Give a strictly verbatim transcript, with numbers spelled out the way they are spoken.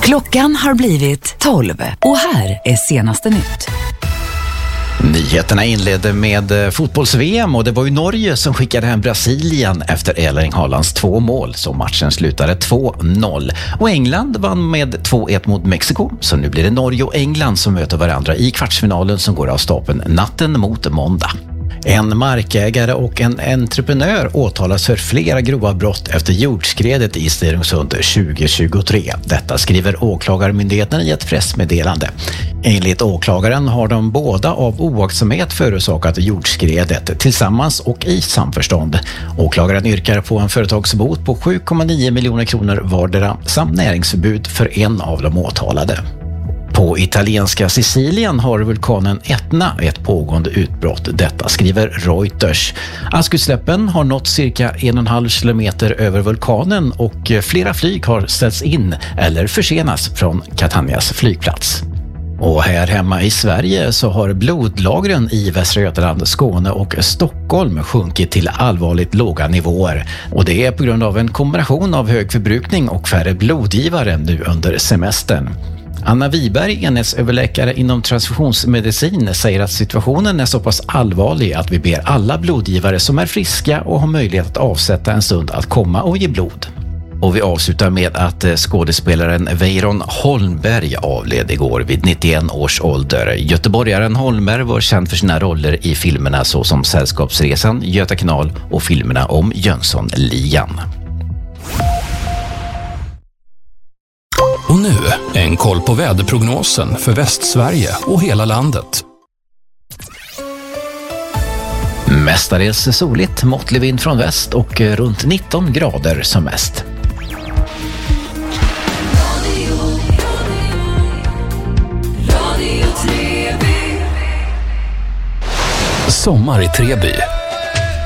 Klockan har blivit tolv och här är senaste nytt. Nyheterna inledde med fotbolls-V M och det var ju Norge som skickade hem Brasilien efter Erling Haalands två mål, så matchen slutade två noll. Och England vann med två ett mot Mexiko, så nu blir det Norge och England som möter varandra i kvartsfinalen som går av stapeln natten mot måndag. En markägare och en entreprenör åtalas för flera grova brott efter jordskredet i Stenungsund tjugo tjugotre. Detta skriver åklagarmyndigheten i ett pressmeddelande. Enligt åklagaren har de båda av oaktsamhet förorsakat jordskredet tillsammans och i samförstånd. Åklagaren yrkar på en företagsbot på sju komma nio miljoner kronor vardera samt näringsförbud för en av de åtalade. På italienska Sicilien har vulkanen Etna ett pågående utbrott. Detta skriver Reuters. Askutsläppen har nått cirka en och en halv kilometer över vulkanen och flera flyg har ställts in eller försenas från Catanias flygplats. Och här hemma i Sverige så har blodlagren i Västra Götaland, Skåne och Stockholm sjunkit till allvarligt låga nivåer. Och det är på grund av en kombination av hög förbrukning och färre blodgivare nu under semestern. Anna Wiberg, enhetsöverläkare inom transfusionsmedicin, säger att situationen är så pass allvarlig att vi ber alla blodgivare som är friska och har möjlighet att avsätta en stund att komma och ge blod. Och vi avslutar med att skådespelaren Weiron Holmberg avled igår vid nittioen års ålder. Göteborgaren Holmberg var känd för sina roller i filmerna såsom Sällskapsresan, Göta kanal och filmerna om Jönssonligan. Och nu en koll på väderprognosen för Västsverige och hela landet. Mestadels soligt, måttlig vind från väst och runt nitton grader som mest. Sommar i Treby.